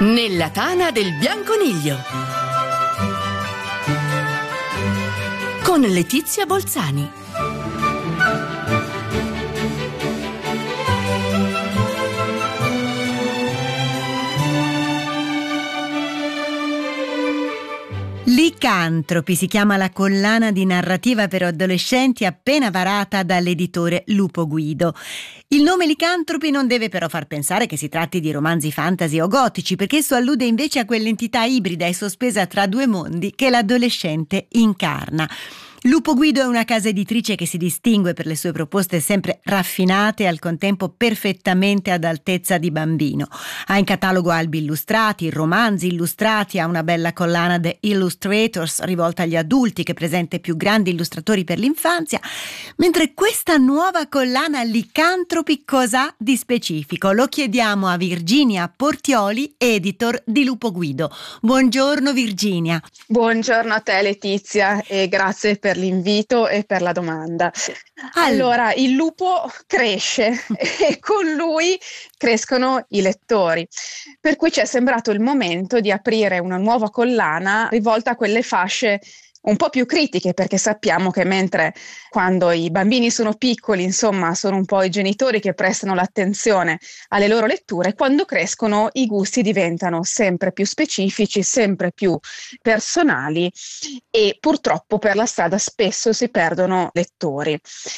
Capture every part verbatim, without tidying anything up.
Nella tana del bianconiglio con Letizia Bolzani. Licantropi si chiama la collana di narrativa per adolescenti appena varata dall'editore Lupo Guido. Il nome Licantropi non deve però far pensare che si tratti di romanzi fantasy o gotici, perché esso allude invece a quell'entità ibrida e sospesa tra due mondi che l'adolescente incarna. Lupo Guido è una casa editrice che si distingue per le sue proposte sempre raffinate e al contempo perfettamente ad altezza di bambino. Ha in catalogo albi illustrati, romanzi illustrati, ha una bella collana The Illustrators rivolta agli adulti che presenta i più grandi illustratori per l'infanzia, mentre questa nuova collana Licantropi cos'ha di specifico? Lo chiediamo a Virginia Portioli, editor di Lupo Guido. Buongiorno Virginia. Buongiorno a te Letizia e grazie per l'invito e per la domanda. Allora, il lupo cresce e con lui crescono i lettori, per cui ci è sembrato il momento di aprire una nuova collana rivolta a quelle fasce un po' più critiche, perché sappiamo che mentre quando i bambini sono piccoli, insomma, sono un po' i genitori che prestano l'attenzione alle loro letture, quando crescono i gusti diventano sempre più specifici, sempre più personali e purtroppo per la strada spesso si perdono lettori.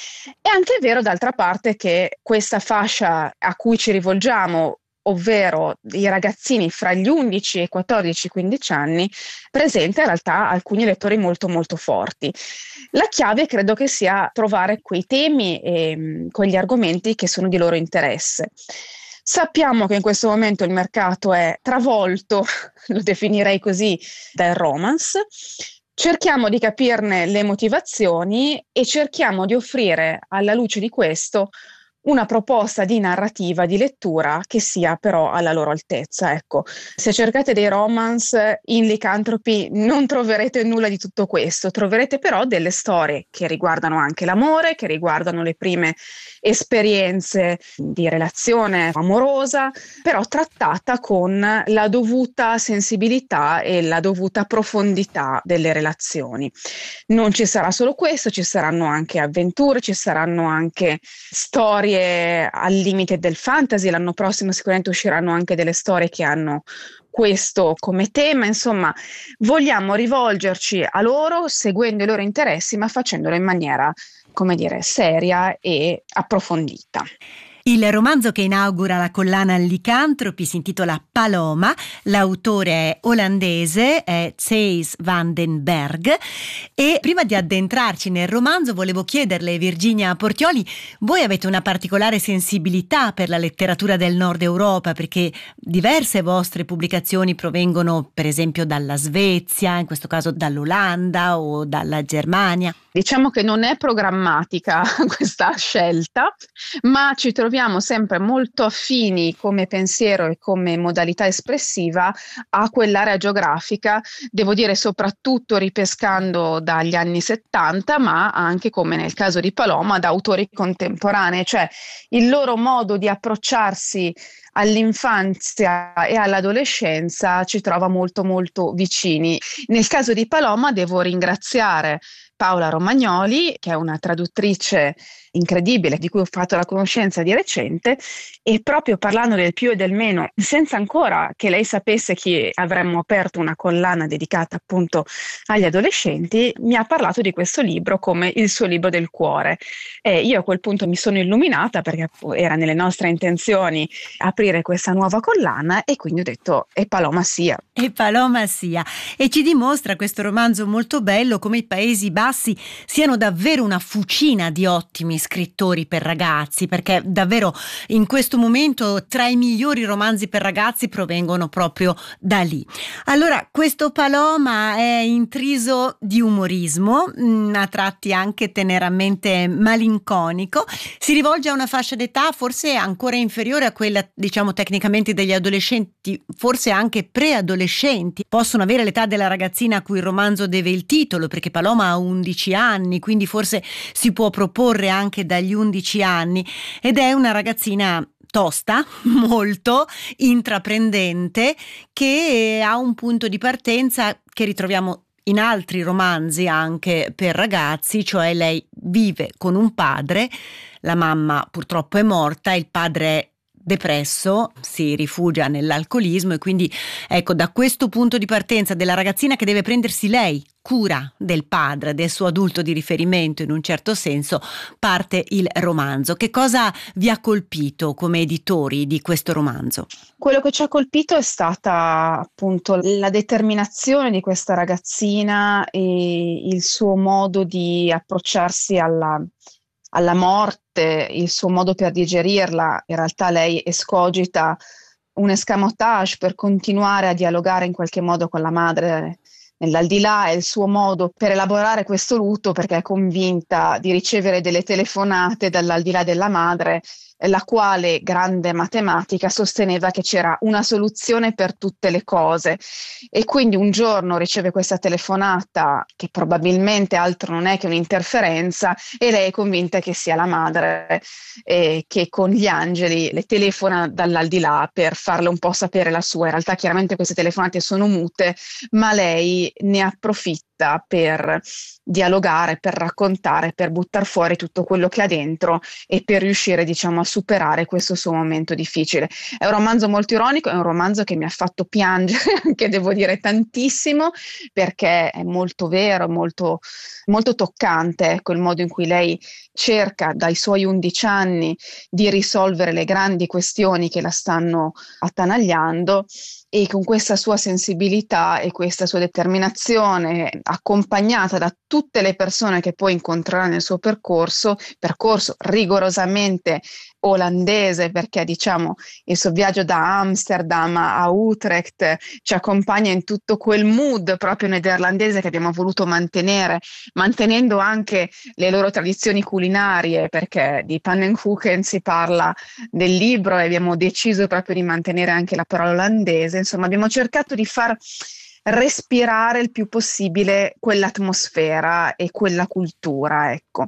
È anche vero d'altra parte che questa fascia a cui ci rivolgiamo, ovvero i ragazzini fra gli undici e i quattordici quindici anni, presenta in realtà alcuni lettori molto molto forti. La chiave credo che sia trovare quei temi e quegli argomenti che sono di loro interesse. Sappiamo che in questo momento il mercato è travolto, lo definirei così, dal romance. Cerchiamo di capirne le motivazioni e cerchiamo di offrire alla luce di questo una proposta di narrativa, di lettura che sia però alla loro altezza. Ecco, se cercate dei romance in Licantropi non troverete nulla di tutto questo, troverete però delle storie che riguardano anche l'amore, che riguardano le prime esperienze di relazione amorosa, però trattata con la dovuta sensibilità e la dovuta profondità delle relazioni. Non ci sarà solo questo, ci saranno anche avventure, ci saranno anche storie al limite del fantasy. L'anno prossimo sicuramente usciranno anche delle storie che hanno questo come tema. Insomma, vogliamo rivolgerci a loro seguendo i loro interessi, ma facendolo in maniera, come dire, seria e approfondita. Il romanzo che inaugura la collana Licantropi si intitola Paloma, l'autore è olandese, è Thijs van den Berg, e prima di addentrarci nel romanzo volevo chiederle, Virginia Portioli, voi avete una particolare sensibilità per la letteratura del Nord Europa, perché diverse vostre pubblicazioni provengono per esempio dalla Svezia, in questo caso dall'Olanda o dalla Germania. Diciamo che non è programmatica questa scelta, ma ci troviamo sempre molto affini come pensiero e come modalità espressiva a quell'area geografica, devo dire soprattutto ripescando dagli anni settanta, ma anche, come nel caso di Paloma, da autori contemporanei, cioè il loro modo di approcciarsi all'infanzia e all'adolescenza ci trova molto molto vicini. Nel caso di Paloma devo ringraziare Paola Romagnoli, che è una traduttrice incredibile di cui ho fatto la conoscenza di recente, e proprio parlando del più e del meno, senza ancora che lei sapesse che avremmo aperto una collana dedicata appunto agli adolescenti, mi ha parlato di questo libro come il suo libro del cuore, e io a quel punto mi sono illuminata perché era nelle nostre intenzioni aprire questa nuova collana e quindi ho detto e Paloma sia. E Paloma sia. E ci dimostra questo romanzo molto bello come i Paesi Bassi siano davvero una fucina di ottimi scrittori per ragazzi, perché davvero in questo momento tra i migliori romanzi per ragazzi provengono proprio da lì. Allora, questo Paloma è intriso di umorismo, a tratti anche teneramente malinconico, si rivolge a una fascia d'età forse ancora inferiore a quella, diciamo, tecnicamente degli adolescenti, forse anche preadolescenti. Possono avere l'età della ragazzina a cui il romanzo deve il titolo, perché Paloma ha undici anni, quindi forse si può proporre anche dagli undici anni, ed è una ragazzina tosta, molto intraprendente, che ha un punto di partenza che ritroviamo in altri romanzi anche per ragazzi, cioè lei vive con un padre, la mamma purtroppo è morta, il padre è depresso, si rifugia nell'alcolismo e quindi ecco, da questo punto di partenza della ragazzina che deve prendersi lei cura del padre, del suo adulto di riferimento in un certo senso, parte il romanzo. Che cosa vi ha colpito come editori di questo romanzo? Quello che ci ha colpito è stata appunto la determinazione di questa ragazzina e il suo modo di approcciarsi alla alla morte, il suo modo per digerirla. In realtà lei escogita un escamotage per continuare a dialogare in qualche modo con la madre nell'aldilà, è il suo modo per elaborare questo lutto, perché è convinta di ricevere delle telefonate dall'aldilà della madre, la quale, grande matematica, sosteneva che c'era una soluzione per tutte le cose, e quindi un giorno riceve questa telefonata che probabilmente altro non è che un'interferenza, e lei è convinta che sia la madre eh, che con gli angeli le telefona dall'aldilà per farle un po' sapere la sua. In realtà chiaramente queste telefonate sono mute, ma lei ne approfitta per dialogare, per raccontare, per buttare fuori tutto quello che ha dentro e per riuscire, diciamo, a superare questo suo momento difficile. È un romanzo molto ironico, è un romanzo che mi ha fatto piangere, anche devo dire tantissimo, perché è molto vero, molto, molto toccante, ecco, il modo in cui lei cerca dai suoi undici anni di risolvere le grandi questioni che la stanno attanagliando, e con questa sua sensibilità e questa sua determinazione, accompagnata da tutte le persone che poi incontrerà nel suo percorso, percorso rigorosamente olandese, perché diciamo il suo viaggio da Amsterdam a Utrecht ci accompagna in tutto quel mood proprio nederlandese che abbiamo voluto mantenere, mantenendo anche le loro tradizioni culinarie, perché di pannenkoeken si parla del libro e abbiamo deciso proprio di mantenere anche la parola olandese. Insomma, abbiamo cercato di far respirare il più possibile quell'atmosfera e quella cultura, ecco.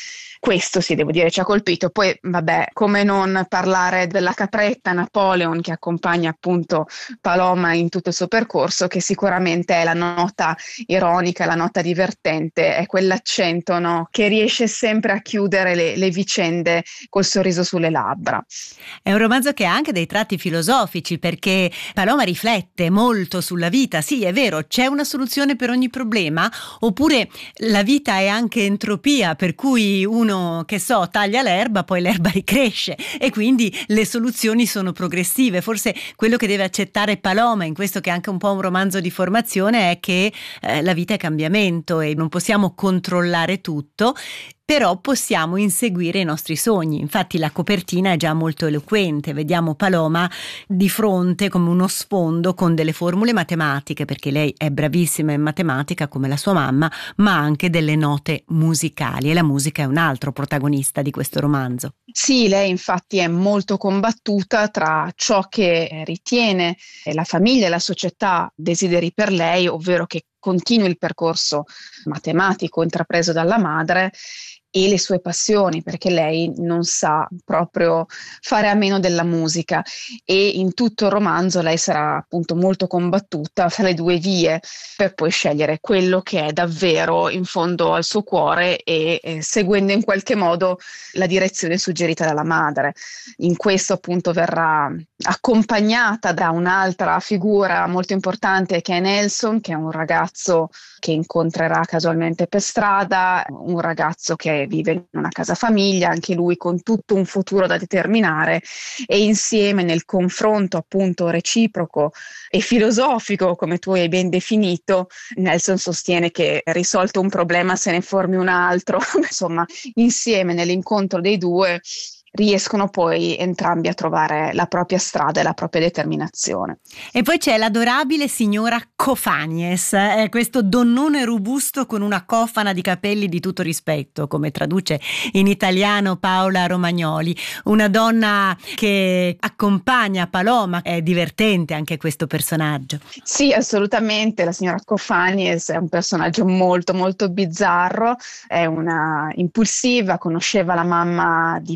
Questo sì, devo dire, ci ha colpito. Poi, vabbè, come non parlare della capretta Napoleon che accompagna appunto Paloma in tutto il suo percorso, che sicuramente è la nota ironica, la nota divertente, è quell'accento, no, che riesce sempre a chiudere le, le vicende col sorriso sulle labbra. È un romanzo che ha anche dei tratti filosofici, perché Paloma riflette molto sulla vita. Sì, è vero, c'è una soluzione per ogni problema, oppure la vita è anche entropia, per cui uno che so, taglia l'erba, poi l'erba ricresce e quindi le soluzioni sono progressive. Forse quello che deve accettare Paloma in questo, che è anche un po' un romanzo di formazione, è che eh, la vita è cambiamento e non possiamo controllare tutto, però possiamo inseguire i nostri sogni. Infatti la copertina è già molto eloquente, vediamo Paloma di fronte come uno sfondo con delle formule matematiche, perché lei è bravissima in matematica come la sua mamma, ma anche delle note musicali, e la musica è un altro protagonista di questo romanzo. Sì, lei infatti è molto combattuta tra ciò che ritiene la famiglia e la società desideri per lei, ovvero che continui il percorso matematico intrapreso dalla madre, e le sue passioni, perché lei non sa proprio fare a meno della musica, e in tutto il romanzo lei sarà appunto molto combattuta fra le due vie per poi scegliere quello che è davvero in fondo al suo cuore e eh, seguendo in qualche modo la direzione suggerita dalla madre. In questo appunto verrà accompagnata da un'altra figura molto importante che è Nelson, che è un ragazzo che incontrerà casualmente per strada, un ragazzo che vive in una casa famiglia, anche lui con tutto un futuro da determinare, e insieme nel confronto appunto reciproco e filosofico, come tu hai ben definito, Nelson sostiene che risolto un problema se ne formi un altro. Insomma, insieme nell'incontro dei due riescono poi entrambi a trovare la propria strada e la propria determinazione. E poi c'è l'adorabile signora Cofagnes, è questo donnone robusto con una cofana di capelli di tutto rispetto, come traduce in italiano Paola Romagnoli, una donna che accompagna Paloma. È divertente anche questo personaggio. Sì, assolutamente, la signora Cofagnes è un personaggio molto molto bizzarro, è una impulsiva, conosceva la mamma di Paloma,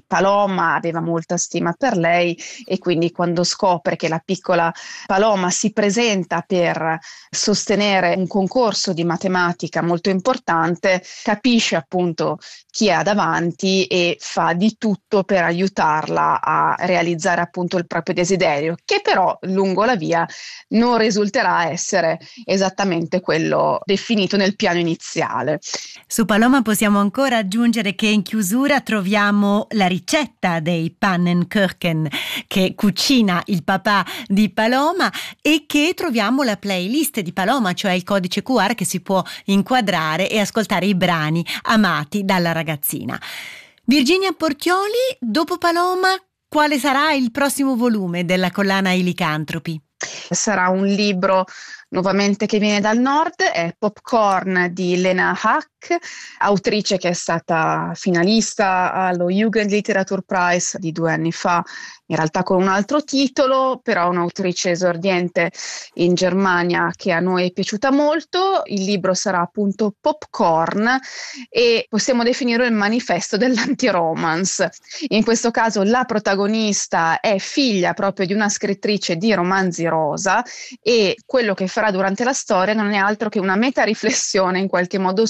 Paloma aveva molta stima per lei e quindi quando scopre che la piccola Paloma si presenta per sostenere un concorso di matematica molto importante, capisce appunto chi ha davanti e fa di tutto per aiutarla a realizzare appunto il proprio desiderio, che però lungo la via non risulterà essere esattamente quello definito nel piano iniziale. Su Paloma possiamo ancora aggiungere che in chiusura troviamo la ricetta dei Pannenkoeken che cucina il papà di Paloma e che troviamo la playlist di Paloma, cioè il codice Q R che si può inquadrare e ascoltare i brani amati dalla ragazzina. Virginia Portioli, dopo Paloma, quale sarà il prossimo volume della collana I Licantropi? Sarà un libro nuovamente che viene dal nord, è Popcorn di Lena Hack, autrice che è stata finalista allo Jugendliteraturpreis di due anni fa, in realtà con un altro titolo, però un'autrice esordiente in Germania che a noi è piaciuta molto. Il libro sarà appunto Popcorn e possiamo definire il manifesto dell'anti-romance. In questo caso la protagonista è figlia proprio di una scrittrice di romanzi rosa e quello che farà durante la storia non è altro che una meta-riflessione in qualche modo